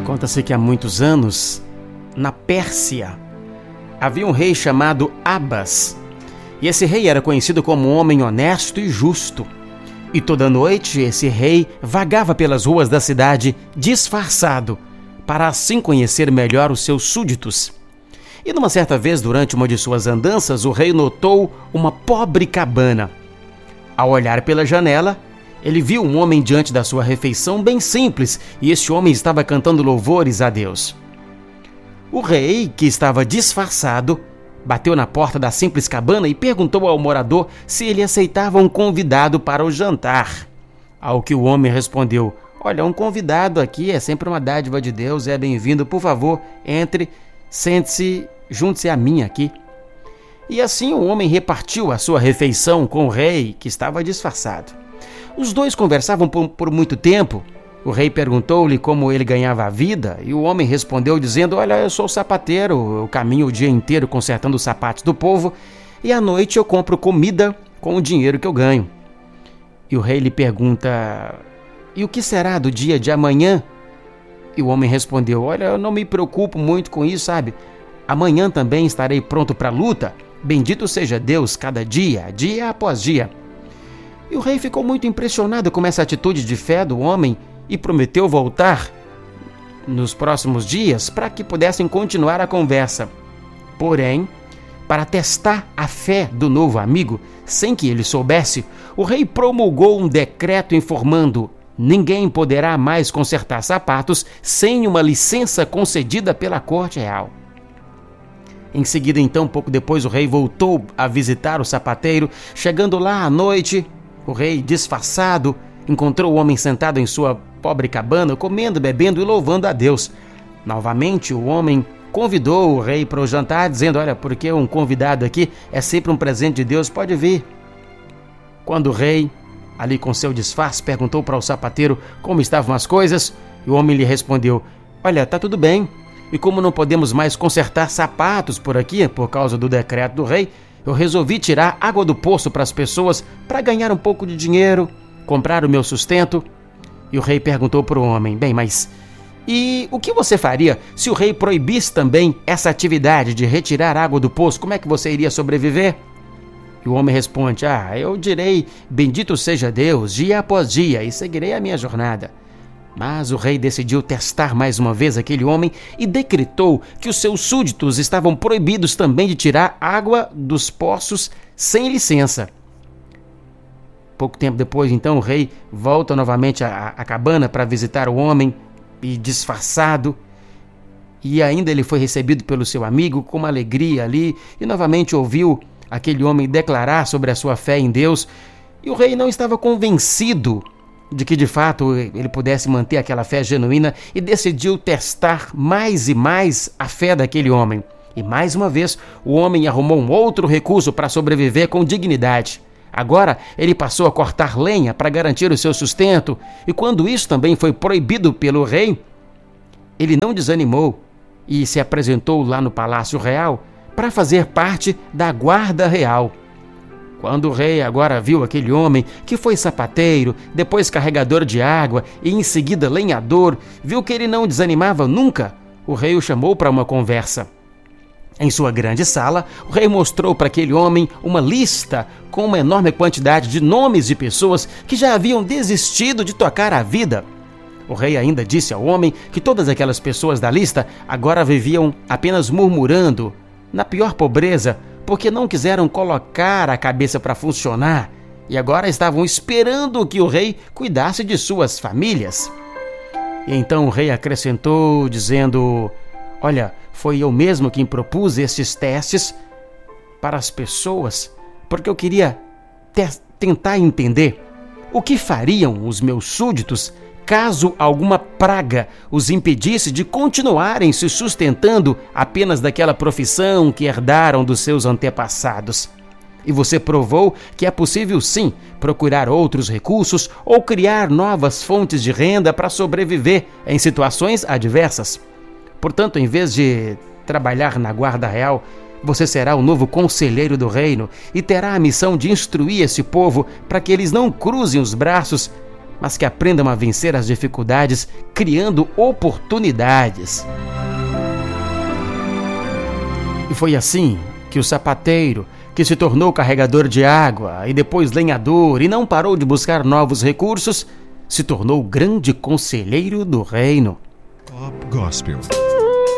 Conta-se que há muitos anos, na Pérsia, havia um rei chamado Abas. E esse rei era conhecido como um homem honesto e justo. E toda noite esse rei vagava pelas ruas da cidade disfarçado, para assim conhecer melhor os seus súditos. E numa certa vez, durante uma de suas andanças, o rei notou uma pobre cabana. Ao olhar pela janela, ele viu um homem diante da sua refeição bem simples, e este homem estava cantando louvores a Deus. O rei, que estava disfarçado, bateu na porta da simples cabana e perguntou ao morador se ele aceitava um convidado para o jantar. Ao que o homem respondeu: "Olha, um convidado aqui é sempre uma dádiva de Deus, é bem-vindo, por favor, entre, sente-se, junte-se a mim aqui." E assim o homem repartiu a sua refeição com o rei, que estava disfarçado. Os dois conversavam por muito tempo. O rei perguntou-lhe como ele ganhava a vida, e o homem respondeu dizendo: "Olha, eu sou sapateiro, eu caminho o dia inteiro consertando os sapatos do povo, e à noite eu compro comida com o dinheiro que eu ganho." E o rei lhe pergunta: "E o que será do dia de amanhã?" E o homem respondeu: "Olha, eu não me preocupo muito com isso, sabe? Amanhã também estarei pronto para a luta. Bendito seja Deus cada dia, dia após dia." E o rei ficou muito impressionado com essa atitude de fé do homem e prometeu voltar nos próximos dias para que pudessem continuar a conversa. Porém, para testar a fé do novo amigo, sem que ele soubesse, o rei promulgou um decreto informando: ninguém poderá mais consertar sapatos sem uma licença concedida pela corte real. Em seguida, então, pouco depois, o rei voltou a visitar o sapateiro. Chegando lá à noite, o rei, disfarçado, encontrou o homem sentado em sua pobre cabana, comendo, bebendo e louvando a Deus. Novamente, o homem convidou o rei para o jantar, dizendo: "Olha, porque um convidado aqui é sempre um presente de Deus, pode vir." Quando o rei, ali com seu disfarce, perguntou para o sapateiro como estavam as coisas, e o homem lhe respondeu: "Olha, está tudo bem. E como não podemos mais consertar sapatos por aqui, por causa do decreto do rei, eu resolvi tirar água do poço para as pessoas para ganhar um pouco de dinheiro, comprar o meu sustento." E o rei perguntou para o homem: "Bem, mas e o que você faria se o rei proibisse também essa atividade de retirar água do poço? Como é que você iria sobreviver?" E o homem responde: "Eu direi, bendito seja Deus, dia após dia, e seguirei a minha jornada." Mas o rei decidiu testar mais uma vez aquele homem e decretou que os seus súditos estavam proibidos também de tirar água dos poços sem licença. Pouco tempo depois, então, o rei volta novamente à cabana para visitar o homem, e disfarçado, e ainda ele foi recebido pelo seu amigo com uma alegria ali, e novamente ouviu aquele homem declarar sobre a sua fé em Deus, e o rei não estava convencido de que de fato ele pudesse manter aquela fé genuína, e decidiu testar mais e mais a fé daquele homem. E mais uma vez o homem arrumou um outro recurso para sobreviver com dignidade. Agora ele passou a cortar lenha para garantir o seu sustento, e quando isso também foi proibido pelo rei, ele não desanimou e se apresentou lá no Palácio Real para fazer parte da guarda real. Quando o rei agora viu aquele homem, que foi sapateiro, depois carregador de água e em seguida lenhador, viu que ele não desanimava nunca, o rei o chamou para uma conversa. Em sua grande sala, o rei mostrou para aquele homem uma lista com uma enorme quantidade de nomes de pessoas que já haviam desistido de tocar a vida. O rei ainda disse ao homem que todas aquelas pessoas da lista agora viviam apenas murmurando, na pior pobreza, porque não quiseram colocar a cabeça para funcionar e agora estavam esperando que o rei cuidasse de suas famílias. E então o rei acrescentou, dizendo: "Olha, foi eu mesmo quem propus esses testes para as pessoas, porque eu queria tentar entender o que fariam os meus súditos caso alguma praga os impedisse de continuarem se sustentando apenas daquela profissão que herdaram dos seus antepassados. E você provou que é possível sim procurar outros recursos ou criar novas fontes de renda para sobreviver em situações adversas. Portanto, em vez de trabalhar na guarda real, você será o novo conselheiro do reino e terá a missão de instruir esse povo para que eles não cruzem os braços mas que aprendam a vencer as dificuldades, criando oportunidades. E foi assim que o sapateiro, que se tornou carregador de água e depois lenhador e não parou de buscar novos recursos, se tornou o grande conselheiro do reino. Pop Gospel.